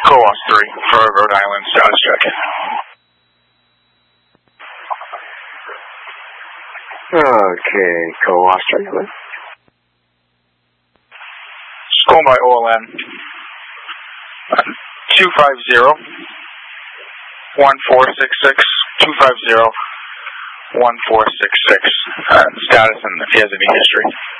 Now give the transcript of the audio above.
COAS 3 for Rhode Island status check. Okay, COAS 3. Going by OLN 250-1466, 250-1466. Status and if he has any history.